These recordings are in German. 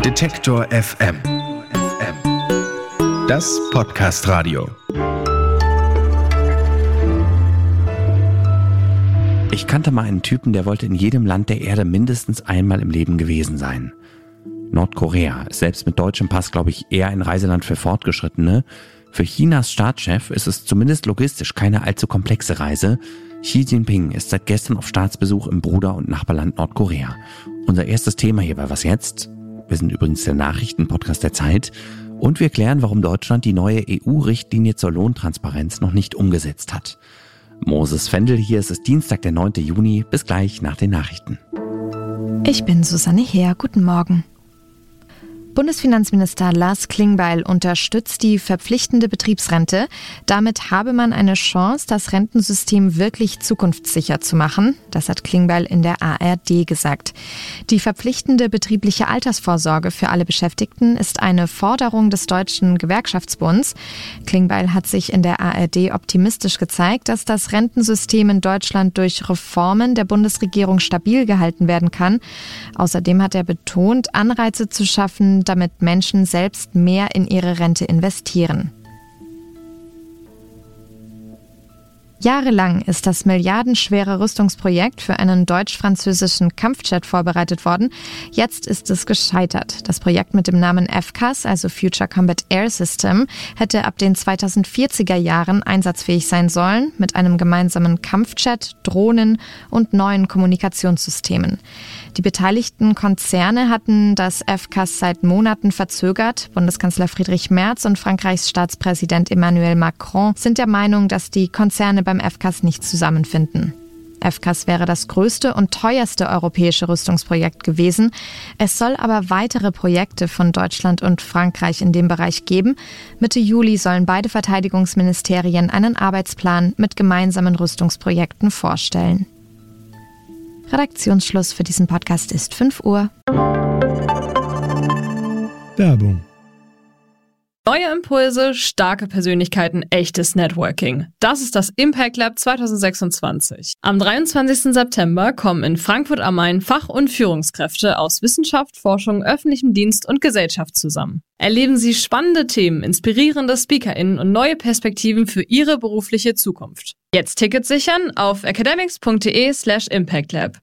Detektor FM. Das Podcast-Radio. Ich kannte mal einen Typen, der wollte in jedem Land der Erde mindestens einmal im Leben gewesen sein. Nordkorea ist selbst mit deutschem Pass, glaube ich, eher ein Reiseland für Fortgeschrittene. Für Chinas Staatschef ist es zumindest logistisch keine allzu komplexe Reise. Xi Jinping ist seit gestern auf Staatsbesuch im Bruder- und Nachbarland Nordkorea. Unser erstes Thema hier bei Was jetzt? Wir sind übrigens der Nachrichtenpodcast der Zeit. Und wir klären, warum Deutschland die neue EU-Richtlinie zur Lohntransparenz noch nicht umgesetzt hat. Moses Fendel hier, es ist Dienstag, der 9. Juni. Bis gleich nach den Nachrichten. Ich bin Susanne Heer. Guten Morgen. Bundesfinanzminister Lars Klingbeil unterstützt die verpflichtende Betriebsrente. Damit habe man eine Chance, das Rentensystem wirklich zukunftssicher zu machen. Das hat Klingbeil in der ARD gesagt. Die verpflichtende betriebliche Altersvorsorge für alle Beschäftigten ist eine Forderung des Deutschen Gewerkschaftsbunds. Klingbeil hat sich in der ARD optimistisch gezeigt, dass das Rentensystem in Deutschland durch Reformen der Bundesregierung stabil gehalten werden kann. Außerdem hat er betont, Anreize zu schaffen, damit Menschen selbst mehr in ihre Rente investieren. Jahrelang ist das milliardenschwere Rüstungsprojekt für einen deutsch-französischen Kampfjet vorbereitet worden. Jetzt ist es gescheitert. Das Projekt mit dem Namen FCAS, also Future Combat Air System, hätte ab den 2040er Jahren einsatzfähig sein sollen, mit einem gemeinsamen Kampfjet, Drohnen und neuen Kommunikationssystemen. Die beteiligten Konzerne hatten das FCAS seit Monaten verzögert. Bundeskanzler Friedrich Merz und Frankreichs Staatspräsident Emmanuel Macron sind der Meinung, dass die Konzerne beim FCAS nicht zusammenfinden. FCAS wäre das größte und teuerste europäische Rüstungsprojekt gewesen. Es soll aber weitere Projekte von Deutschland und Frankreich in dem Bereich geben. Mitte Juli sollen beide Verteidigungsministerien einen Arbeitsplan mit gemeinsamen Rüstungsprojekten vorstellen. Redaktionsschluss für diesen Podcast ist 5 Uhr. Werbung. Neue Impulse, starke Persönlichkeiten, echtes Networking. Das ist das Impact Lab 2026. Am 23. September kommen in Frankfurt am Main Fach- und Führungskräfte aus Wissenschaft, Forschung, öffentlichem Dienst und Gesellschaft zusammen. Erleben Sie spannende Themen, inspirierende SpeakerInnen und neue Perspektiven für Ihre berufliche Zukunft. Jetzt Tickets sichern auf academics.de/impactlab.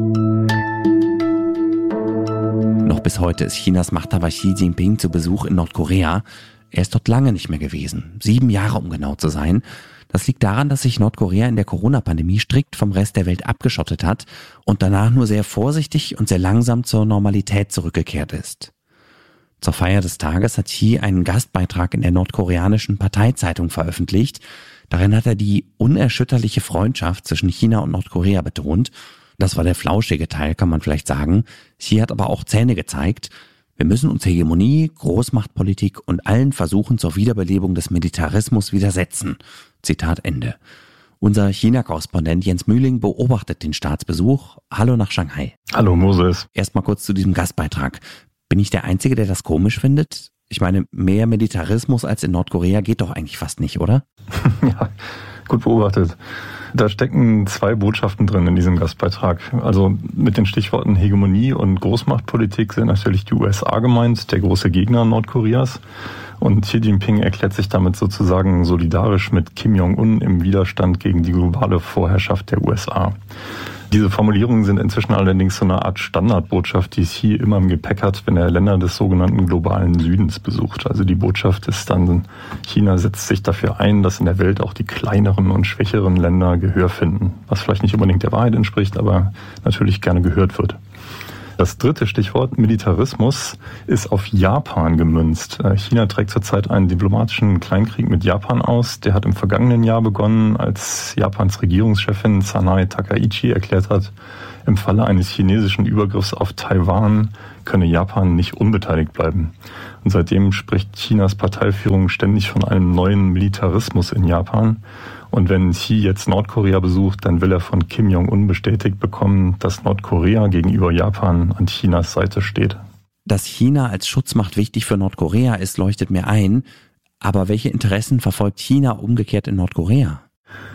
Noch bis heute ist Chinas Machthaber Xi Jinping zu Besuch in Nordkorea. Er ist dort lange nicht mehr gewesen. 7 Jahre, um genau zu sein. Das liegt daran, dass sich Nordkorea in der Corona-Pandemie strikt vom Rest der Welt abgeschottet hat und danach nur sehr vorsichtig und sehr langsam zur Normalität zurückgekehrt ist. Zur Feier des Tages hat Xi einen Gastbeitrag in der nordkoreanischen Parteizeitung veröffentlicht. Darin hat er die unerschütterliche Freundschaft zwischen China und Nordkorea betont. Das war der flauschige Teil, kann man vielleicht sagen. Xi hat aber auch Zähne gezeigt. Wir müssen uns Hegemonie, Großmachtpolitik und allen Versuchen zur Wiederbelebung des Militarismus widersetzen. Zitat Ende. Unser China-Korrespondent Jens Mühling beobachtet den Staatsbesuch. Hallo nach Shanghai. Hallo Moses. Erstmal kurz zu diesem Gastbeitrag. Bin ich der Einzige, der das komisch findet? Ich meine, mehr Militarismus als in Nordkorea geht doch eigentlich fast nicht, oder? Ja, gut beobachtet. Da stecken 2 Botschaften drin in diesem Gastbeitrag. Also mit den Stichworten Hegemonie und Großmachtpolitik sind natürlich die USA gemeint, der große Gegner Nordkoreas. Und Xi Jinping erklärt sich damit sozusagen solidarisch mit Kim Jong-un im Widerstand gegen die globale Vorherrschaft der USA. Diese Formulierungen sind inzwischen allerdings so eine Art Standardbotschaft, die Xi immer im Gepäck hat, wenn er Länder des sogenannten globalen Südens besucht. Also die Botschaft ist dann, China setzt sich dafür ein, dass in der Welt auch die kleineren und schwächeren Länder Gehör finden. Was vielleicht nicht unbedingt der Wahrheit entspricht, aber natürlich gerne gehört wird. Das dritte Stichwort, Militarismus, ist auf Japan gemünzt. China trägt zurzeit einen diplomatischen Kleinkrieg mit Japan aus. Der hat im vergangenen Jahr begonnen, als Japans Regierungschefin Sanae Takaichi erklärt hat, im Falle eines chinesischen Übergriffs auf Taiwan könne Japan nicht unbeteiligt bleiben. Und seitdem spricht Chinas Parteiführung ständig von einem neuen Militarismus in Japan. Und wenn Xi jetzt Nordkorea besucht, dann will er von Kim Jong-un bestätigt bekommen, dass Nordkorea gegenüber Japan an Chinas Seite steht. Dass China als Schutzmacht wichtig für Nordkorea ist, leuchtet mir ein. Aber welche Interessen verfolgt China umgekehrt in Nordkorea?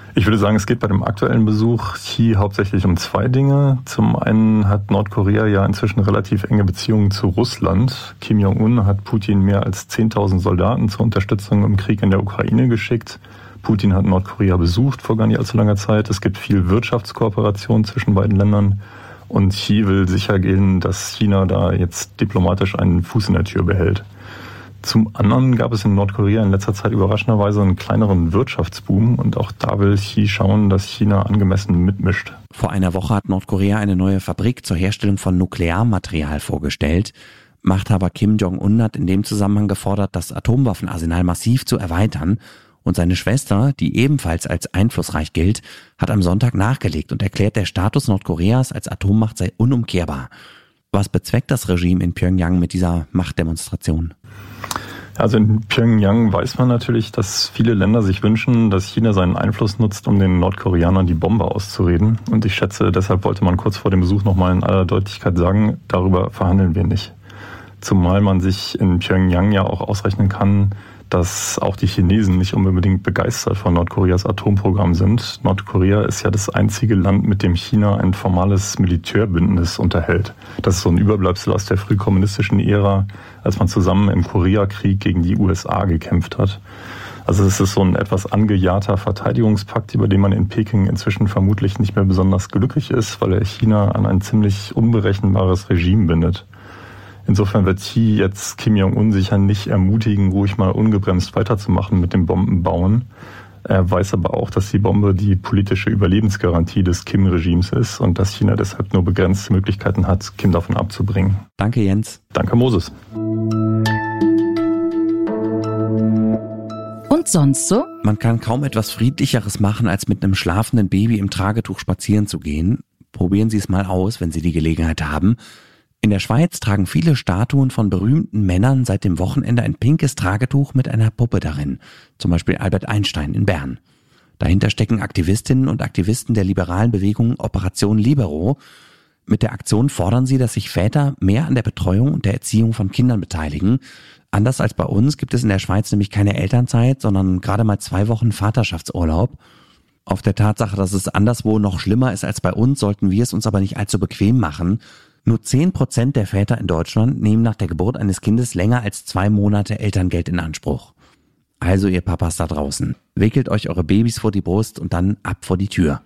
Ich würde sagen, es geht bei dem aktuellen Besuch Xi hauptsächlich um zwei Dinge. Zum einen hat Nordkorea ja inzwischen relativ enge Beziehungen zu Russland. Kim Jong-un hat Putin mehr als 10.000 Soldaten zur Unterstützung im Krieg in der Ukraine geschickt. Putin hat Nordkorea besucht vor gar nicht allzu langer Zeit. Es gibt viel Wirtschaftskooperation zwischen beiden Ländern. Und Xi will sichergehen, dass China da jetzt diplomatisch einen Fuß in der Tür behält. Zum anderen gab es in Nordkorea in letzter Zeit überraschenderweise einen kleineren Wirtschaftsboom und auch da will Xi schauen, dass China angemessen mitmischt. Vor einer Woche hat Nordkorea eine neue Fabrik zur Herstellung von Nuklearmaterial vorgestellt. Machthaber Kim Jong-un hat in dem Zusammenhang gefordert, das Atomwaffenarsenal massiv zu erweitern. Und seine Schwester, die ebenfalls als einflussreich gilt, hat am Sonntag nachgelegt und erklärt, der Status Nordkoreas als Atommacht sei unumkehrbar. Was bezweckt das Regime in Pyongyang mit dieser Machtdemonstration? Also in Pyongyang weiß man natürlich, dass viele Länder sich wünschen, dass China seinen Einfluss nutzt, um den Nordkoreanern die Bombe auszureden. Und ich schätze, deshalb wollte man kurz vor dem Besuch nochmal in aller Deutlichkeit sagen, darüber verhandeln wir nicht. Zumal man sich in Pyongyang ja auch ausrechnen kann, dass auch die Chinesen nicht unbedingt begeistert von Nordkoreas Atomprogramm sind. Nordkorea ist ja das einzige Land, mit dem China ein formales Militärbündnis unterhält. Das ist so ein Überbleibsel aus der frühkommunistischen Ära, als man zusammen im Koreakrieg gegen die USA gekämpft hat. Also es ist so ein etwas angejahrter Verteidigungspakt, über den man in Peking inzwischen vermutlich nicht mehr besonders glücklich ist, weil er China an ein ziemlich unberechenbares Regime bindet. Insofern wird Xi jetzt Kim Jong-un sicher nicht ermutigen, ruhig mal ungebremst weiterzumachen mit dem Bombenbauen. Er weiß aber auch, dass die Bombe die politische Überlebensgarantie des Kim-Regimes ist und dass China deshalb nur begrenzte Möglichkeiten hat, Kim davon abzubringen. Danke, Jens. Danke, Moses. Und sonst so? Man kann kaum etwas Friedlicheres machen, als mit einem schlafenden Baby im Tragetuch spazieren zu gehen. Probieren Sie es mal aus, wenn Sie die Gelegenheit haben. In der Schweiz tragen viele Statuen von berühmten Männern seit dem Wochenende ein pinkes Tragetuch mit einer Puppe darin. Zum Beispiel Albert Einstein in Bern. Dahinter stecken Aktivistinnen und Aktivisten der liberalen Bewegung Operation Libero. Mit der Aktion fordern sie, dass sich Väter mehr an der Betreuung und der Erziehung von Kindern beteiligen. Anders als bei uns gibt es in der Schweiz nämlich keine Elternzeit, sondern gerade mal 2 Wochen Vaterschaftsurlaub. Auf der Tatsache, dass es anderswo noch schlimmer ist als bei uns, sollten wir es uns aber nicht allzu bequem machen. Nur 10% der Väter in Deutschland nehmen nach der Geburt eines Kindes länger als 2 Monate Elterngeld in Anspruch. Also ihr Papas da draußen, wickelt euch eure Babys vor die Brust und dann ab vor die Tür.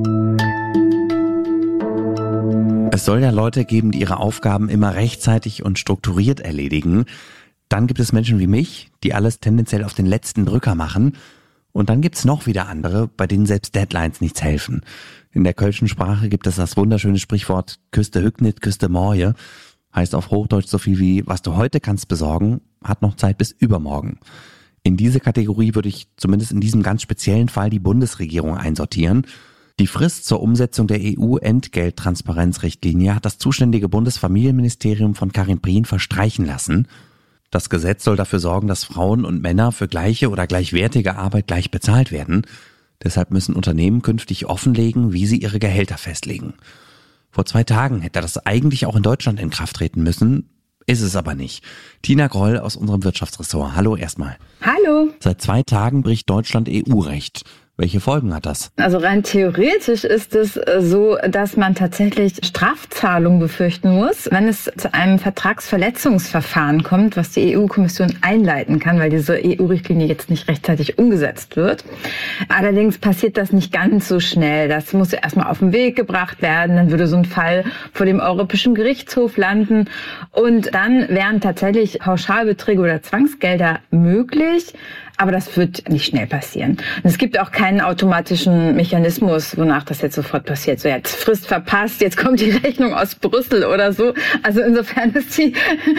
Es soll ja Leute geben, die ihre Aufgaben immer rechtzeitig und strukturiert erledigen. Dann gibt es Menschen wie mich, die alles tendenziell auf den letzten Drücker machen. Und dann gibt's noch wieder andere, bei denen selbst Deadlines nichts helfen. In der kölschen Sprache gibt es das wunderschöne Sprichwort Küste hücknit, Küste morje. Heißt auf Hochdeutsch so viel wie, was du heute kannst besorgen, hat noch Zeit bis übermorgen. In diese Kategorie würde ich zumindest in diesem ganz speziellen Fall die Bundesregierung einsortieren. Die Frist zur Umsetzung der EU-Entgelttransparenzrichtlinie hat das zuständige Bundesfamilienministerium von Karin Prien verstreichen lassen. Das Gesetz soll dafür sorgen, dass Frauen und Männer für gleiche oder gleichwertige Arbeit gleich bezahlt werden. Deshalb müssen Unternehmen künftig offenlegen, wie sie ihre Gehälter festlegen. Vor 2 Tagen hätte das eigentlich auch in Deutschland in Kraft treten müssen, ist es aber nicht. Tina Groll aus unserem Wirtschaftsressort. Hallo erstmal. Hallo. Seit 2 Tagen bricht Deutschland EU-Recht. Welche Folgen hat das? Also rein theoretisch ist es so, dass man tatsächlich Strafzahlungen befürchten muss, wenn es zu einem Vertragsverletzungsverfahren kommt, was die EU-Kommission einleiten kann, weil diese EU-Richtlinie jetzt nicht rechtzeitig umgesetzt wird. Allerdings passiert das nicht ganz so schnell. Das muss ja erstmal auf den Weg gebracht werden. Dann würde so ein Fall vor dem Europäischen Gerichtshof landen. Und dann wären tatsächlich Pauschalbeträge oder Zwangsgelder möglich. Aber das wird nicht schnell passieren. Und es gibt auch keinen automatischen Mechanismus, wonach das jetzt sofort passiert. So, jetzt Frist verpasst, jetzt kommt die Rechnung aus Brüssel oder so. Also insofern ist die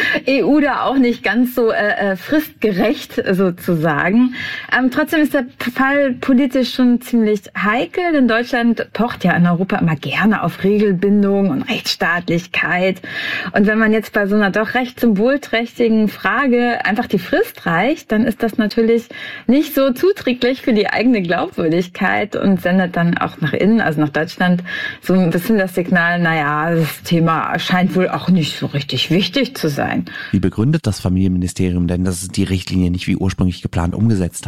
EU da auch nicht ganz so fristgerecht sozusagen. Trotzdem ist der Fall politisch schon ziemlich heikel, denn Deutschland pocht ja in Europa immer gerne auf Regelbindung und Rechtsstaatlichkeit. Und wenn man jetzt bei so einer doch recht symbolträchtigen Frage einfach die Frist reicht, dann ist das natürlich nicht so zuträglich für die eigene Glaubwürdigkeit und sendet dann auch nach innen, also nach Deutschland, so ein bisschen das Signal, naja, das Thema scheint wohl auch nicht so richtig wichtig zu sein. Wie begründet das Familienministerium denn, dass es die Richtlinie nicht wie ursprünglich geplant umgesetzt hat?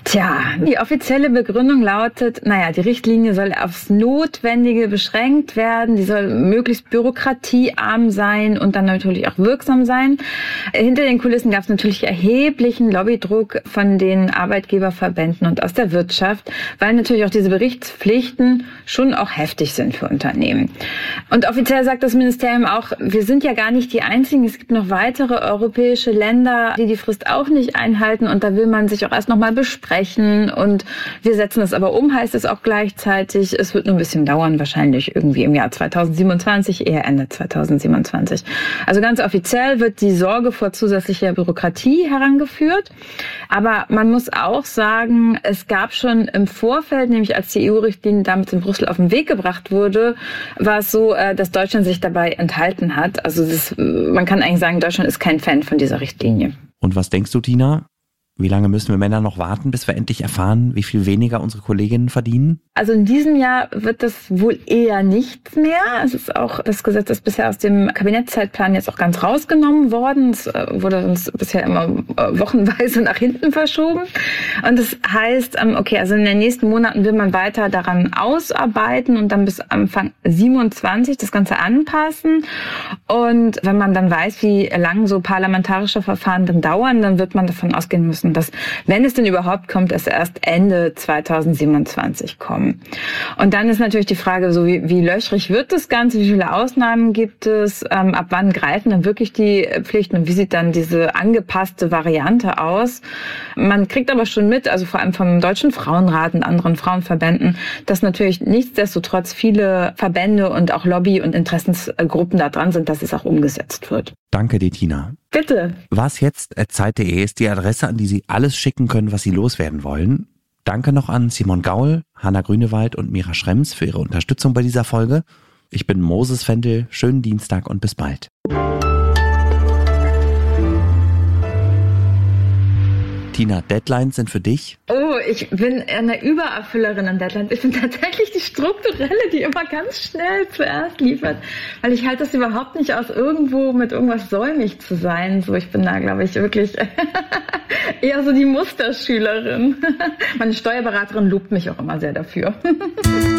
Tja, die offizielle Begründung lautet, die Richtlinie soll aufs Notwendige beschränkt werden, die soll möglichst bürokratiearm sein und dann natürlich auch wirksam sein. Hinter den Kulissen gab es natürlich erheblichen Lobbydruck von den Arbeitgeberverbänden und aus der Wirtschaft, weil natürlich auch diese Berichtspflichten schon auch heftig sind für Unternehmen. Und offiziell sagt das Ministerium auch, wir sind ja gar nicht die Einzigen, es gibt noch weitere europäische Länder, die Frist auch nicht einhalten und da will man sich auch erst nochmal besprechen. Und wir setzen das aber um, heißt es auch gleichzeitig. Es wird nur ein bisschen dauern, wahrscheinlich irgendwie im Jahr 2027, eher Ende 2027. Also ganz offiziell wird die Sorge vor zusätzlicher Bürokratie herangeführt. Aber man muss auch sagen, es gab schon im Vorfeld, nämlich als die EU-Richtlinie damals in Brüssel auf den Weg gebracht wurde, war es so, dass Deutschland sich dabei enthalten hat. Also man kann eigentlich sagen, Deutschland ist kein Fan von dieser Richtlinie. Und was denkst du, Tina? Wie lange müssen wir Männer noch warten, bis wir endlich erfahren, wie viel weniger unsere Kolleginnen verdienen? Also in diesem Jahr wird das wohl eher nichts mehr. Es ist auch, das Gesetz ist bisher aus dem Kabinettszeitplan jetzt auch ganz rausgenommen worden. Es wurde uns bisher immer wochenweise nach hinten verschoben. Und das heißt, also in den nächsten Monaten will man weiter daran ausarbeiten und dann bis Anfang 27 das Ganze anpassen. Und wenn man dann weiß, wie lang so parlamentarische Verfahren dann dauern, dann wird man davon ausgehen müssen, dass, wenn es denn überhaupt kommt, es erst Ende 2027 kommen. Und dann ist natürlich die Frage, so wie löchrig wird das Ganze, wie viele Ausnahmen gibt es, ab wann greifen dann wirklich die Pflichten und wie sieht dann diese angepasste Variante aus. Man kriegt aber schon mit, also vor allem vom Deutschen Frauenrat und anderen Frauenverbänden, dass natürlich nichtsdestotrotz viele Verbände und auch Lobby- und Interessensgruppen da dran sind, dass es auch umgesetzt wird. Danke dir, Tina. Bitte. wasjetzt@zeit.de ist die Adresse, an die Sie alles schicken können, was Sie loswerden wollen. Danke noch an Simon Gaul, Hanna Grünewald und Mira Schrems für ihre Unterstützung bei dieser Folge. Ich bin Moses Fendel. Schönen Dienstag und bis bald. Tina, Deadlines sind für dich? Oh, ich bin eine Übererfüllerin an Deadlines. Ich bin tatsächlich die Strukturelle, die immer ganz schnell zuerst liefert, weil ich halte das überhaupt nicht aus, irgendwo mit irgendwas säumig zu sein. So, ich bin da, glaube ich, wirklich eher so die Musterschülerin. Meine Steuerberaterin lobt mich auch immer sehr dafür.